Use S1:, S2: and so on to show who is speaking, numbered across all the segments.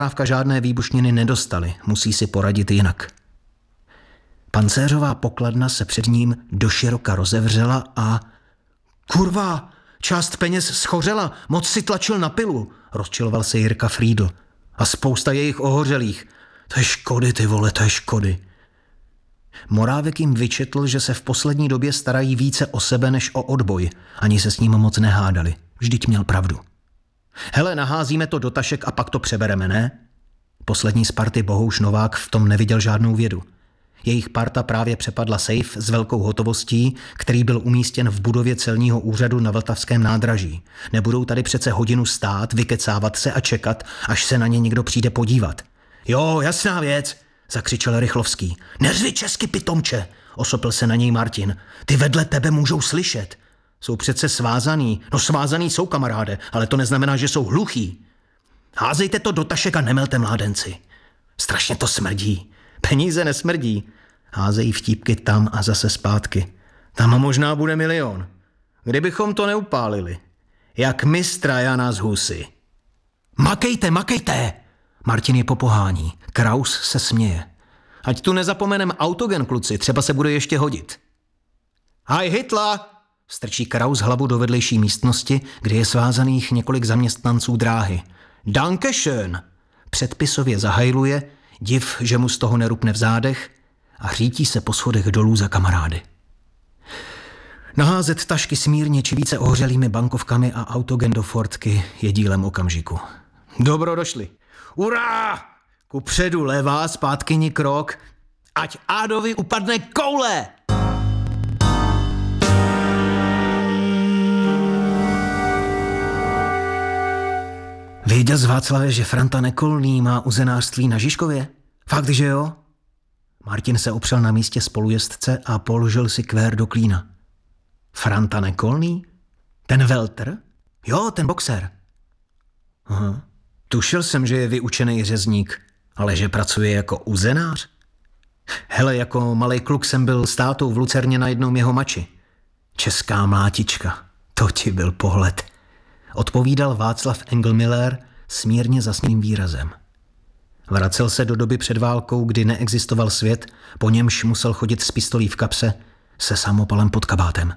S1: dodávka žádné výbušniny nedostali, musí si poradit jinak. Pancéřová pokladna se před ním doširoka rozevřela a... Kurva, část peněz schořela, moc si tlačil na pilu, rozčiloval se Jirka Frýdl. A spousta jejich ohořelých. To je škody, ty vole, to je škody. Morávek jim vyčetl, že se v poslední době starají více o sebe než o odboj. Ani se s ním moc nehádali. Vždyť měl pravdu. Hele, naházíme to do tašek a pak to přebereme, ne? Poslední z party Bohouš Novák v tom neviděl žádnou vědu. Jejich parta právě přepadla sejf s velkou hotovostí, který byl umístěn v budově celního úřadu na Vltavském nádraží. Nebudou tady přece hodinu stát, vykecávat se a čekat, až se na ně někdo přijde podívat. Jo, jasná věc, zakřičel Rychlovský. Neřvi česky, pitomče, osopil se na něj Martin. Ty vedle tebe můžou slyšet. Jsou přece svázaný. No svázaný jsou, kamaráde, ale to neznamená, že jsou hluchí. Házejte to do tašek a nemelte, mládenci. Strašně to smrdí. Peníze nesmrdí. Házejí vtípky tam a zase zpátky. Tam možná bude 1 000 000. Kdybychom to neupálili. Jak mistra Jana z Husy. Makejte, makejte! Martin je popohání. Kraus se směje. Ať tu nezapomenem autogen, kluci, třeba se bude ještě hodit. Haj Hitla! Strčí Kraus hlavu do vedlejší místnosti, kde je svázaných několik zaměstnanců dráhy. Dankeschön! Předpisově zahajluje, div, že mu z toho nerupne v zádech a řítí se po schodech dolů za kamarády. Naházet tašky s mírně či více ohořelými bankovkami a autogen do Fordky je dílem okamžiku. Dobro došli. Urá! Kupředu levá, zpátkyni krok. Ať Ádovi upadne koule! Věděl z Václavě, že Franta Nekolný má uzenářství na Žižkově? Fakt, že jo? Martin se opřel na místě spolujezdce a položil si kvér do klína. Franta Nekolný? Ten veltr? Jo, ten boxer. Aha. Tušil jsem, že je vyučený řezník, ale že pracuje jako uzenář? Hele, jako malej kluk jsem byl s tátou v Lucerně na jednom jeho mači. Česká mlátička, to ti byl pohled. Odpovídal Václav Engelmiller s mírně zasným výrazem. Vracel se do doby před válkou, kdy neexistoval svět, po němž musel chodit s pistolí v kapse se samopalem pod kabátem.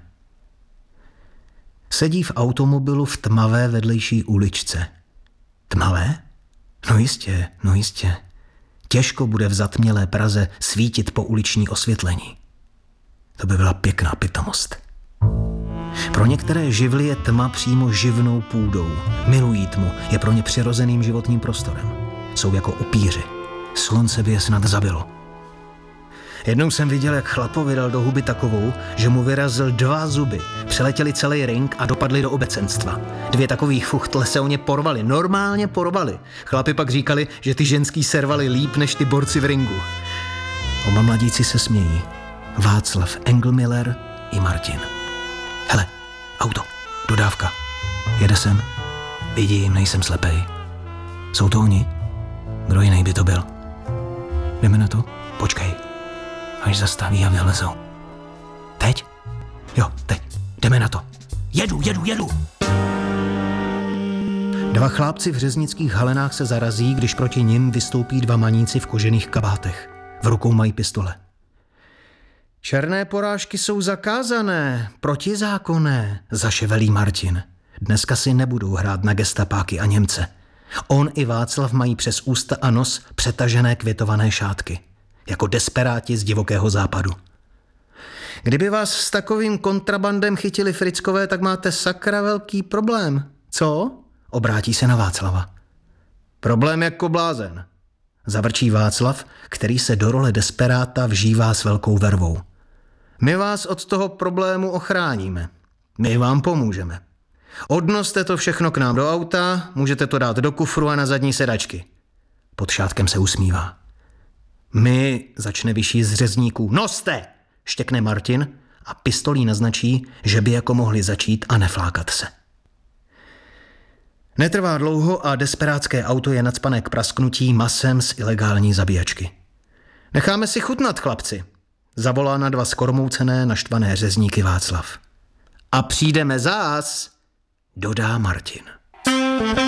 S1: Sedí v automobilu v tmavé vedlejší uličce. Tmavé? No jistě. Těžko bude v zatmělé Praze svítit po uliční osvětlení. To by byla pěkná pitomost. Pro některé živly je tma přímo živnou půdou. Milují tmu, je pro ně přirozeným životním prostorem. Jsou jako upíři. Slunce by je snad zabilo. Jednou jsem viděl, jak chlapovi dal do huby takovou, že mu vyrazil 2 zuby, přeletěli celý ring a dopadli do obecenstva. 2 takových fuchtle se o ně porvali, normálně porvali. Chlapi pak říkali, že ty ženský servali líp než ty borci v ringu. Oba mladíci se smějí. Václav Engelmiller i Martin. Hele, auto, dodávka. Jede sem. Vidím, nejsem slepej. Jsou to oni? Kdo jiný by to byl? Jdeme na to? Počkej. Až zastaví a vylezou. Teď? Jo, teď. Jdeme na to. Jedu. 2 chlápci v řeznických halenách se zarazí, když proti nim vystoupí 2 maníci v kožených kabátech. V rukou mají pistole. Černé porážky jsou zakázané, protizákonné, zaševelí Martin. Dneska si nebudou hrát na gestapáky a Němce. On i Václav mají přes ústa a nos přetažené květované šátky. Jako desperáti z divokého západu. Kdyby vás s takovým kontrabandem chytili frickové, tak máte sakra velký problém. Co? Obrátí se na Václava. Problém jako blázen. Zavrčí Václav, který se do role desperáta vžívá s velkou vervou. My vás od toho problému ochráníme. My vám pomůžeme. Odnoste to všechno k nám do auta, můžete to dát do kufru a na zadní sedačky. Pod šátkem se usmívá. My, začne vyšší z řezníků. Noste! Štěkne Martin a pistolí naznačí, že by jako mohli začít a neflákat se. Netrvá dlouho a desperátské auto je nacpané k prasknutí masem z ilegální zabíjačky. Necháme si chutnat, chlapci, zavolá na 2 skormoucené naštvané řezníky Václav. A přijdeme zás, dodá Martin.